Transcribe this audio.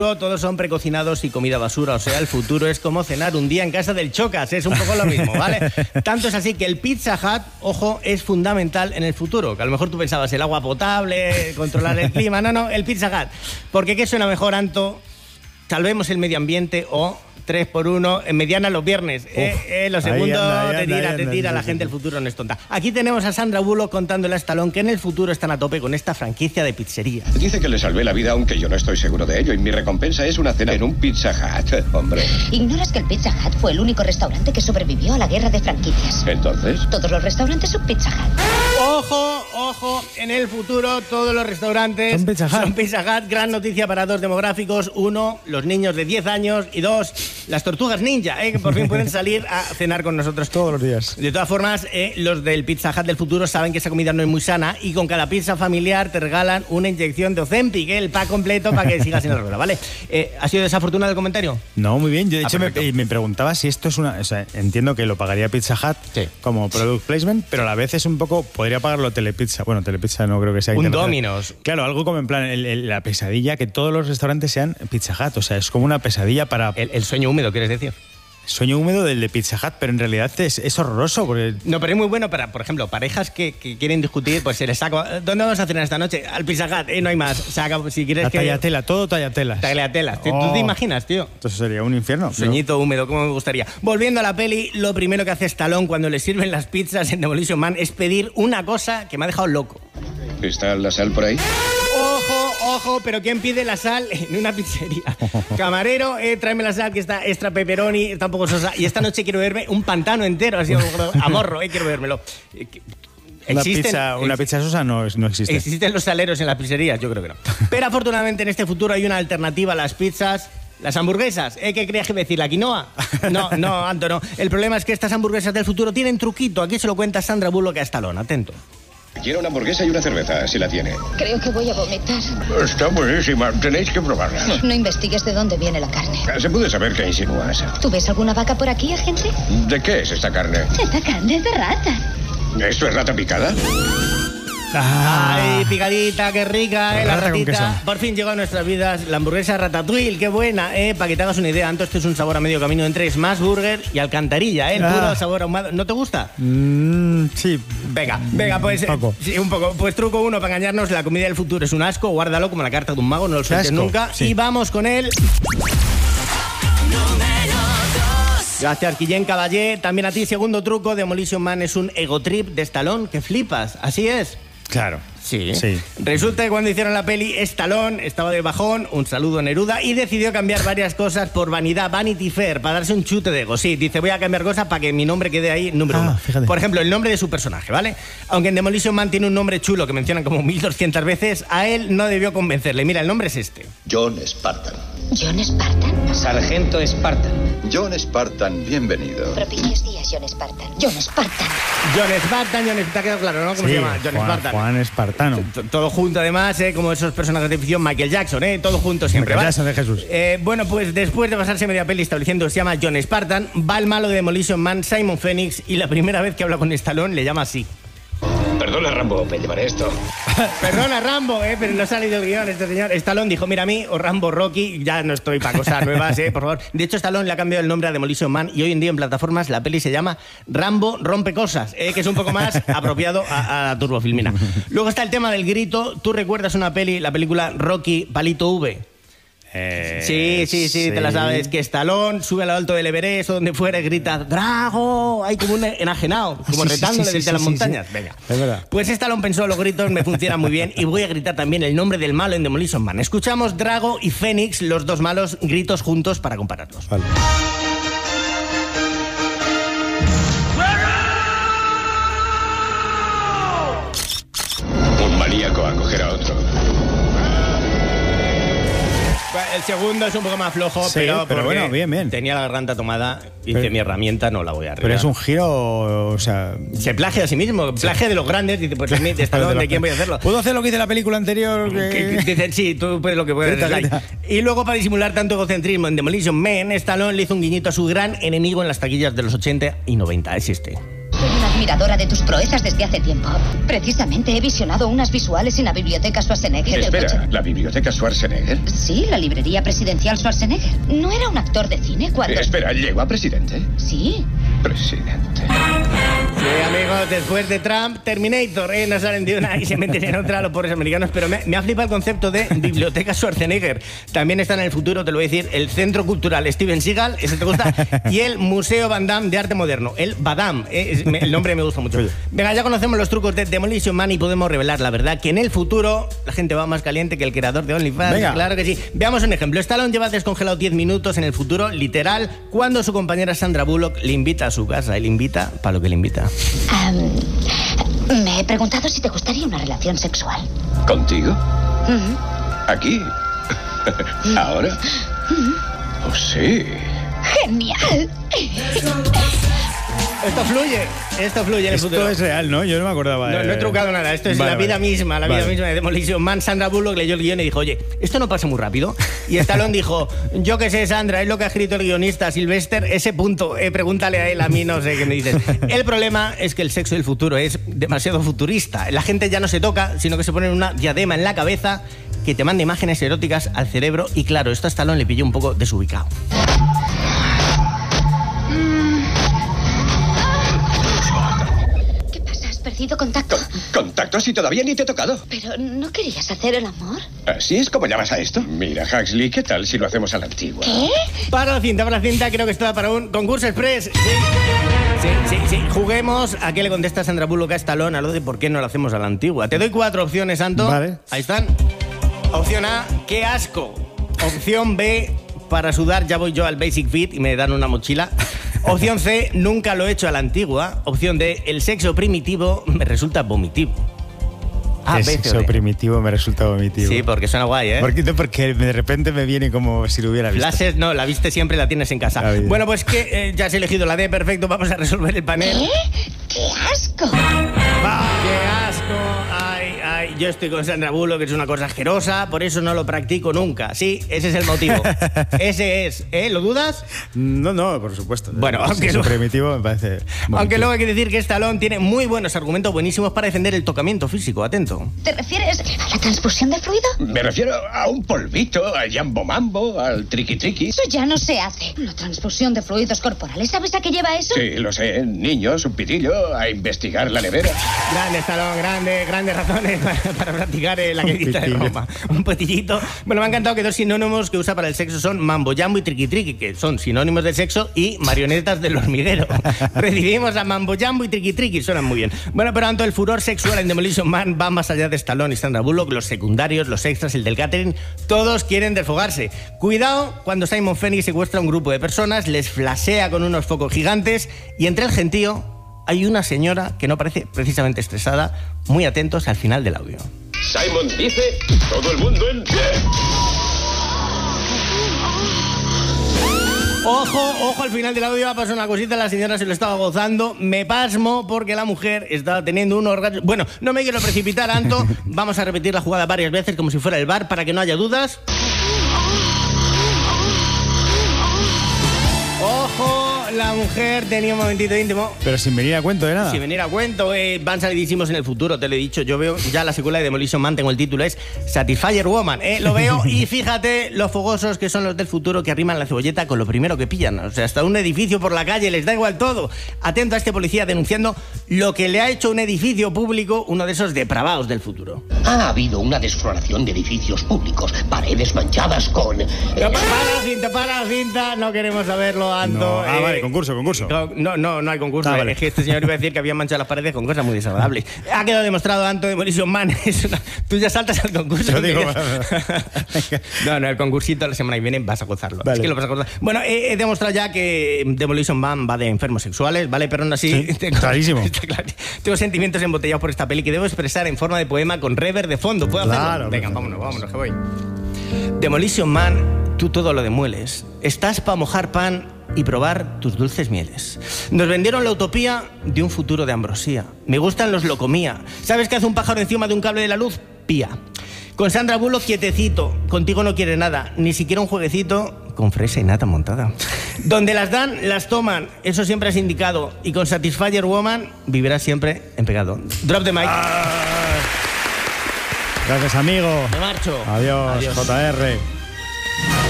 Todos son precocinados y comida basura, o sea, el futuro es como cenar un día en casa del Chocas, es un poco lo mismo, ¿vale? Tanto es así que el Pizza Hut, ojo, es fundamental en el futuro, que a lo mejor tú pensabas el agua potable, controlar el clima, no, el Pizza Hut, porque ¿qué suena mejor, Anto? Salvemos el medio ambiente o 3x1 en Mediana los viernes. Lo segundo te tira la gente, el futuro no es tonta. Aquí tenemos a Sandra Bullock contándole a Stallone que en el futuro están a tope con esta franquicia de pizzería. Dice que le salvé la vida, aunque yo no estoy seguro de ello, y mi recompensa es una cena en un Pizza Hut, hombre. ¿Ignoras que el Pizza Hut fue el único restaurante que sobrevivió a la guerra de franquicias? ¿Entonces? Todos los restaurantes son Pizza Hut. Ojo, en el futuro todos los restaurantes son Pizza Hut. Gran noticia para dos demográficos. Uno, los niños de 10 años y dos, las tortugas ninja, que por fin pueden salir a cenar con nosotros todos los días. De todas formas, los del Pizza Hut del futuro saben que esa comida no es muy sana y con cada pizza familiar te regalan una inyección de Ozempic, el pack completo para que sigas en la rueda, ¿vale? ¿Ha sido desafortunado el comentario? No, muy bien. Yo de hecho me preguntaba si esto es una... O sea, entiendo que lo pagaría Pizza Hut como product placement, pero a la vez es un poco... Podría pagarlo Telepizza. Bueno, Telepizza no creo que sea... Un Domino's. Claro, algo como en plan la pesadilla, que todos los restaurantes sean Pizza Hut. O sea, es como una pesadilla para... El sueño húmedo, ¿quieres decir? Sueño húmedo del de Pizza Hut, pero en realidad es horroroso. Porque... No, pero es muy bueno para, por ejemplo, parejas que quieren discutir, pues se les saca... ¿Dónde vamos a cenar esta noche? Al Pizza Hut, no hay más. Saca, si quieres que... Tallatela, todo tallatelas. Tallatela. ¿Tú te imaginas, tío? Entonces sería un infierno. Sueñito húmedo, como me gustaría. Volviendo a la peli, lo primero que hace Stallone cuando le sirven las pizzas en Demolition Man es pedir una cosa que me ha dejado loco. ¿Está la sal por ahí? Ojo, pero ¿quién pide la sal en una pizzería? Camarero, tráeme la sal que está extra pepperoni, está un poco sosa. Y esta noche quiero verme un pantano entero, así a morro, quiero vérmelo. Una pizza sosa no existe. ¿Existen los saleros en las pizzerías? Yo creo que no. Pero afortunadamente en este futuro hay una alternativa a las pizzas. Las hamburguesas, ¿qué creías que iba a decir? ¿La quinoa? No, Anto, no. El problema es que estas hamburguesas del futuro tienen truquito. Aquí se lo cuenta Sandra Bullock a Stallone. Atento. Quiero una hamburguesa y una cerveza, si la tiene. Creo que voy a vomitar. Está buenísima, tenéis que probarla. No investigues de dónde viene la carne. ¿Se puede saber qué insinúas? ¿Tú ves alguna vaca por aquí, agente? ¿De qué es esta carne? Esta carne es de rata. ¿Esto es rata picada? Ay, picadita, qué rica, la ratita. Por fin llegó a nuestras vidas la hamburguesa Ratatouille, qué buena, para que te hagas una idea. Anto, esto es un sabor a medio camino entre Smash Burger y Alcantarilla, el puro sabor ahumado. ¿No te gusta? Sí. Venga, pues sí, un poco. Pues truco uno para engañarnos, la comida del futuro es un asco, guárdalo como la carta de un mago, no lo sueltes nunca. Sí. Y vamos con él. Gracias, Guillén Caballé. También a ti, segundo truco, Demolition Man es un ego trip de Stallone, que flipas, así es. Claro. Sí. Resulta que cuando hicieron la peli, Stallone estaba de bajón, un saludo a Neruda, y decidió cambiar varias cosas por vanidad, Vanity Fair, para darse un chute de ego. Sí, dice, voy a cambiar cosas para que mi nombre quede ahí número uno. Fíjate. Por ejemplo, el nombre de su personaje, ¿vale? Aunque en Demolition Man tiene un nombre chulo que mencionan como 1200 veces, a él no debió convencerle. Mira, el nombre es este. John Spartan. ¿John Spartan? Sargento Spartan. John Spartan, bienvenido. Propicios días, John Spartan. John Spartan. ¿Te ha quedado claro, no? ¿Cómo se llama? John Spartan. Juan Espartano. Todo junto, además, como esos personajes de ficción, Michael Jackson, todo junto siempre. Michael Jackson de Jesús. Bueno, pues después de pasarse media peli estableciendo que se llama John Spartan, va el malo de Demolition Man, Simon Phoenix, y la primera vez que habla con Stallone le llama así. Perdona, Rambo, me llevaré esto. Perdona, Rambo, pero no ha salido el guión este señor. Stallone dijo, mira, a mí, o Rambo, Rocky, ya no estoy para cosas nuevas, por favor. De hecho, Stallone le ha cambiado el nombre a Demolition Man y hoy en día en plataformas la peli se llama Rambo Rompe Cosas, que es un poco más apropiado a Turbofilmina. Luego está el tema del grito. ¿Tú recuerdas la película Rocky Palito V? Sí, te la sabes, que Stallone sube a lo alto del Everest o donde fuera y grita ¡Drago! Hay como un enajenado, como retándole desde las montañas. Venga. Es verdad. Pues Stallone pensó, los gritos me funcionan muy bien y voy a gritar también el nombre del malo en Demolition Man. Escuchamos Drago y Phoenix, los dos malos, gritos juntos para compararlos. Vale. Un maníaco a coger a otro. El segundo es un poco más flojo, pero bueno, bien. Tenía la garganta tomada y dice, mi herramienta no la voy a arreglar. Pero es un giro, o sea... Se plagia a sí mismo, plagia de los grandes. Dice, pues de Stallone, ¿de quién voy a hacerlo? ¿Puedo hacer lo que hice en la película anterior? Dicen, sí, tú puedes lo que puedes. Y luego, para disimular tanto egocentrismo en Demolition Man, Stallone le hizo un guiñito a su gran enemigo en las taquillas de los 80 y 90. Es este. Soy una admiradora de tus proezas desde hace tiempo. Precisamente he visionado unas visuales en la biblioteca Schwarzenegger. Espera, ¿la biblioteca Schwarzenegger? Sí, la librería presidencial Schwarzenegger. ¿No era un actor de cine cuando...? Espera, ¿llegó a presidente? Sí. Presidente. Sí, amigos, después de Trump, Terminator, no salen de una y se meten en otra los pobres americanos, pero me ha flipado el concepto de biblioteca Schwarzenegger. También está en el futuro, te lo voy a decir, el Centro Cultural Steven Seagal, ese te gusta, y el Museo Van Damme de Arte Moderno, el Badam, el nombre me gusta mucho. Venga, ya conocemos los trucos de Demolition Man y podemos revelar la verdad, que en el futuro la gente va más caliente que el creador de OnlyFans. Venga. Claro que sí. Veamos un ejemplo. Stallone lleva descongelado 10 minutos en el futuro, literal, cuando su compañera Sandra Bullock le invita a su casa. Y le invita para lo que le invita. Me he preguntado si te gustaría una relación sexual. ¿Contigo? ¿Aquí? ¿Ahora? Oh, sí. ¡Genial! Esto fluye en el futuro. Esto es real, ¿no? Yo no me acordaba. No he trucado nada. Esto es la vida misma de Demolition Man. Sandra Bullock leyó el guión y dijo, oye, esto no pasa muy rápido. Y Stallone dijo, yo qué sé, Sandra, es lo que ha escrito el guionista Sylvester, ese punto. Pregúntale a él, a mí no sé qué me dices. El problema es que el sexo del futuro es demasiado futurista. La gente ya no se toca, sino que se pone una diadema en la cabeza que te manda imágenes eróticas al cerebro. Y claro, esto a Stallone le pilló un poco desubicado. Perdido contacto. ¿Contacto si todavía ni te he tocado? ¿Pero no querías hacer el amor? ¿Así es como llamas a esto? Mira, Huxley, ¿qué tal si lo hacemos a la antigua? ¿Qué? Para la cinta, creo que está para un concurso express. Sí. Juguemos a qué le contesta Sandra Bullock a Stallone a lo de por qué no lo hacemos a la antigua. Te doy 4 opciones, Santo. Vale. Ahí están. Opción A, qué asco. Opción B, para sudar ya voy yo al Basic Fit y me dan una mochila. Opción C, nunca lo he hecho a la antigua. Opción D, el sexo primitivo me resulta vomitivo. El sexo primitivo me resulta vomitivo. Sí, porque suena guay, ¿eh? Porque de repente me viene como si lo hubiera visto. Flashes, no, la viste siempre, la tienes en casa. Bueno, pues que ya has elegido la D, perfecto, vamos a resolver el panel. ¡Qué asco! ¡Qué asco! Ay, yo estoy con Sandra Bullock, que es una cosa asquerosa, por eso no lo practico nunca. Sí, ese es el motivo. Ese es, ¿lo dudas? No, por supuesto. Bueno, aunque primitivo me parece vomitivo. Aunque luego hay que decir que Stallone tiene muy buenos argumentos buenísimos para defender el tocamiento físico, atento. ¿Te refieres a la transfusión de fluido? Me refiero a un polvito, al jambo mambo, al triqui triqui. Eso ya no se hace. La transfusión de fluidos corporales, ¿sabes a qué lleva eso? Sí, lo sé. Niños, un pitillo, a investigar la nevera. Grande Stallone, grandes razones para practicar la quedita de Roma. Un potillito. Bueno, me ha encantado que 2 sinónimos que usa para el sexo son mambo jambo y triqui triqui, que son sinónimos del sexo y marionetas del hormiguero. Recibimos a mambo jambo y triqui triqui, suenan muy bien. Bueno, pero tanto el furor sexual en Demolition Man va más allá de Stallone y Sandra Bullock, los secundarios, los extras, el del catering, todos quieren desfogarse. Cuidado cuando Simon Phoenix secuestra a un grupo de personas, les flasea con unos focos gigantes y entre el gentío hay una señora que no parece precisamente estresada. Muy atentos al final del audio. Simon dice, todo el mundo en pie. Ojo, al final del audio va a pasar una cosita, la señora se lo estaba gozando. Me pasmo porque la mujer estaba teniendo un orgasmo. Bueno, no me quiero precipitar, Anto. Vamos a repetir la jugada varias veces como si fuera el bar para que no haya dudas. Ojo, la mujer tenía un momentito íntimo. Pero sin venir a cuento de nada. Sin venir a cuento, van salidísimos en el futuro, te lo he dicho. Yo veo ya la secuela de Demolition Man, tengo el título, es Satisfyer Woman. Lo veo y fíjate lo fogosos que son los del futuro que arriman la cebolleta con lo primero que pillan. O sea, hasta un edificio por la calle, les da igual todo. Atento a este policía denunciando lo que le ha hecho un edificio público, uno de esos depravados del futuro. Ha habido una desfloración de edificios públicos, paredes manchadas con... Para la cinta, no queremos saberlo, Anto. No. Vale, concurso. No hay concurso. Vale. Es que este señor iba a decir que habían manchado las paredes con cosas muy desagradables. Ha quedado demostrado, Anto, Demolition Man. Tú ya saltas al concurso. Yo digo, no, el concursito la semana que viene vas a gozarlo. Vale. Es que lo vas a gozar. Bueno, he demostrado ya que Demolition Man va de enfermos sexuales, ¿vale? Pero aún así... Sí, clarísimo. Tengo sentimientos embotellados por esta peli que debo expresar en forma de poema con reverb de fondo. ¿Puedo hacerlo? Claro. Venga, vámonos, que voy. Demolition Man, tú todo lo demueles. Estás para mojar pan y probar tus dulces mieles. Nos vendieron la utopía de un futuro de ambrosía. Me gustan los locomía. ¿Sabes qué hace un pájaro encima de un cable de la luz? Pía. Con Sandra Bullock quietecito. Contigo no quiere nada. Ni siquiera un jueguecito con fresa y nata montada. Donde las dan, las toman, eso siempre has indicado. Y con Satisfyer Woman vivirás siempre en pecado. Drop the mic. Gracias, amigo. Me marcho. Adiós, Adiós. JR.